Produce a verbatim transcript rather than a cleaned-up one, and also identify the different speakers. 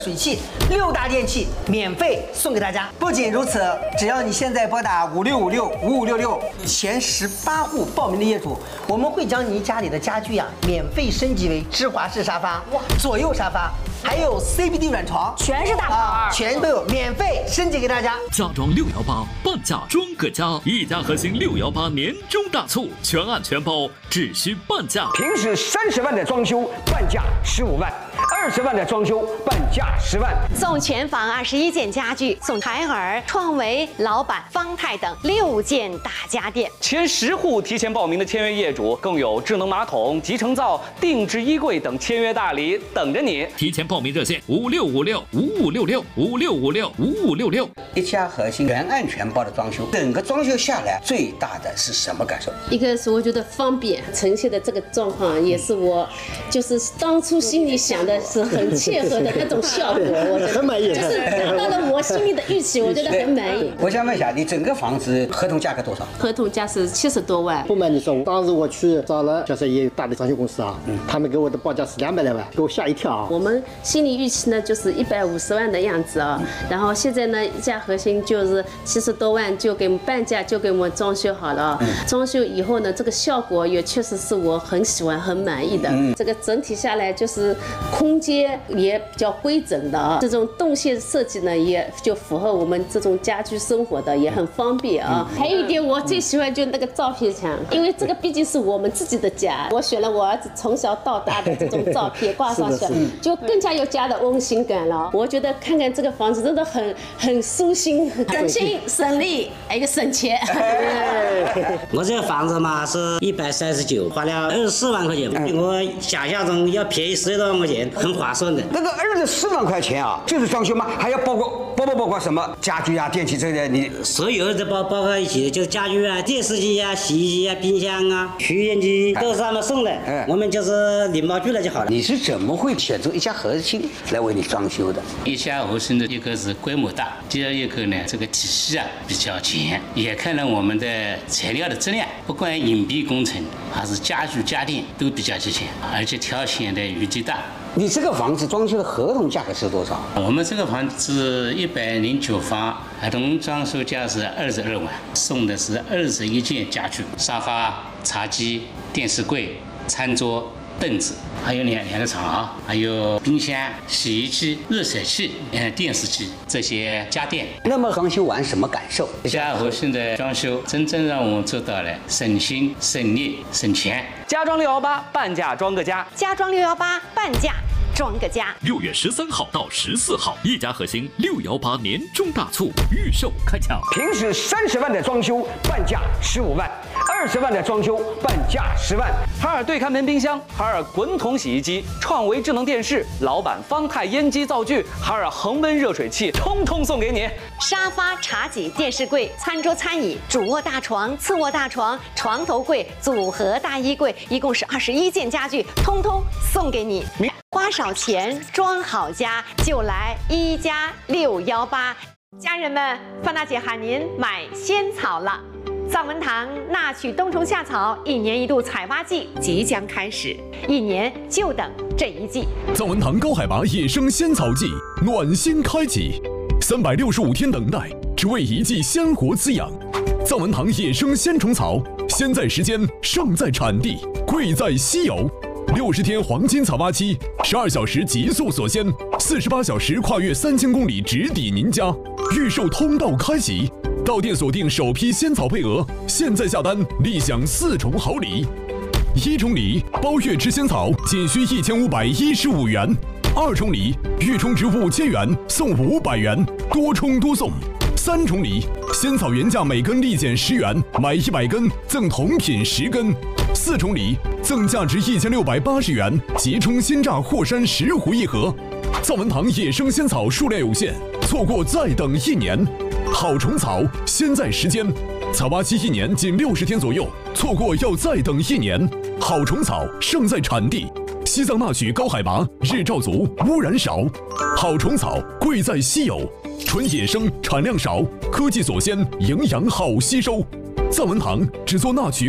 Speaker 1: 水器六大电器免费送给大家。不仅如此，只要你现在拨打五六五六五五六六前十八户报名的业主，我们会将您家里的家具呀、啊、免费升级为芝华士沙发、左右沙发，还有 C B D 软床，
Speaker 2: 全是大牌、啊，
Speaker 1: 全都有免费升级给大家。
Speaker 3: 家装六幺八半价装个家，一家核心六幺八年终大促，全案全包，只需半价。
Speaker 4: 平时三十万的装修，半价十五万。 二十万的装修，半价十万，
Speaker 2: 送全房二十一件家具，送海尔、创维、老板、方太等六件大家电。
Speaker 5: 前十户提前报名的签约业主，更有智能马桶、集成灶、定制衣柜等签约大礼等着你。
Speaker 3: 提前报名热线：五六五六五五六六五六五六五五六六。
Speaker 6: 一家核心全案全包的装修，整个装修下来最大的是什么感受？
Speaker 7: 一个是我觉得方便，呈现的这个状况也是我就是当初心里想的。 是很切合的那种效果，我觉得
Speaker 8: 很满意，
Speaker 7: 就是达到了我心里的预期，我觉得很满意。
Speaker 6: 我想问一下，你整个房子合同价格多少？
Speaker 7: 合同价是七十多万。
Speaker 8: 不瞒你说，当时我去找了就是也有大的装修公司啊，嗯，他们给我的报价是两百来万，给我吓一跳啊。
Speaker 7: 我们心理预期呢就是一百五十万的样子啊，然后现在呢一家核心就是七十多万就给我们半价就给我们装修好了。嗯、装修以后呢，这个效果也确实是我很喜欢、很满意的。嗯、这个整体下来就是空间。 也比较规整的啊，这种动线设计呢，也就符合我们这种家居生活的，也很方便啊。还有一点我最喜欢就是那个照片墙，因为这个毕竟是我们自己的家，我选了我儿子从小到大的这种照片挂上去，就更加有家的温馨感了。我觉得看看这个房子真的很很舒心，省心省力，还有一个省钱。
Speaker 9: 我这个房子嘛是一百三十九，花了二十四万块钱，比我想象中要便宜十多万块钱，很划算。
Speaker 4: 那个二十四万块钱啊，就是装修吗？还要包括包不包括什么家具啊、电器这些？你
Speaker 9: 所有的包包括一起，就是家具啊、电视机啊、洗衣机啊、冰箱啊、取烟机都是他们送的。嗯，我们就是领包去了就好了。
Speaker 6: 你是怎么会选择一家核心来为你装修的？
Speaker 10: 一家核心的一个是规模大，第二一个呢，这个体系啊比较全，也看了我们的材料的质量，不管隐蔽工程还是家具家电都比较齐全，而且挑选的余地大。
Speaker 6: 你这个房子装修的合同价格是多少？
Speaker 10: 我们这个房子一百零九房，合同装修价是二十二万，送的是二十一件家具，沙发、茶几、电视柜、餐桌、凳子，还有两两个床，还有冰箱、洗衣机、热水器、嗯电视机这些家电。
Speaker 6: 那么装修完什么感受？
Speaker 10: 家核心的装修真正让我们做到了省心、省力、省钱。
Speaker 5: 家装六幺八半价装个家，
Speaker 2: 家装六幺八半价装个家。
Speaker 3: 六月十三号到十四号，一家核心六幺八年终大促预售开抢。
Speaker 4: 平时三十万的装修，半价十五万；二十万的装修，半价十万。
Speaker 5: 海尔对看门冰箱、海尔滚筒洗衣机、创维智能电视、老板方太烟机灶具、海尔恒温热水器，通通送给你。
Speaker 2: 沙发、茶几、电视柜、餐桌、餐椅、主卧大床、次卧大床、床头柜、组合大衣柜。 一共是二十一件家具，通通送给你。花少钱装好家，就来一家六幺八。家人们，范大姐喊您买仙草了。藏文堂纳曲冬虫夏草一年一度采挖季即将开始，一年就等这一季。
Speaker 11: 藏文堂高海拔野生仙草季暖心开启，三百六十五天等待，只为一季鲜活滋养。藏文堂野生鲜虫草，鲜在时间，胜在产地，贵在稀有。六十天黄金采挖期，十二小时极速锁鲜，四十八小时跨越三千公里直抵您家。预售通道开启，到店锁定首批仙草配额，现在下单立享四重好礼。一重礼，包月吃仙草仅需一千五百一十五元；二重礼，预充值五千元送五百元，多充多送。 三重礼，仙草原价每根立减十元，买一百根赠同品十根。四重礼，赠价值一千六百八十元即充鲜榨霍山十壶一盒。藏文堂野生仙草数量有限，错过再等一年。好虫草，鲜在时间，采挖期一年仅六十天左右，错过要再等一年。好虫草，胜在产地。西藏纳曲高海拔，日照足，污染少。好虫草，贵在稀有。 纯野生，产量少，科技锁鲜，营养好吸收。藏文堂只做纳曲。